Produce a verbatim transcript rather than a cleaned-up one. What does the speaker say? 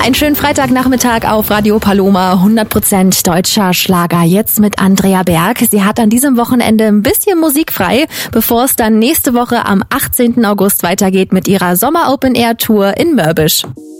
Einen schönen Freitagnachmittag auf Radio Paloma, hundert Prozent deutscher Schlager. Jetzt mit Andrea Berg. Sie hat an diesem Wochenende ein bisschen Musik frei, bevor es dann nächste Woche am achtzehnten August weitergeht mit ihrer Sommer Open Air Tour in Mörbisch.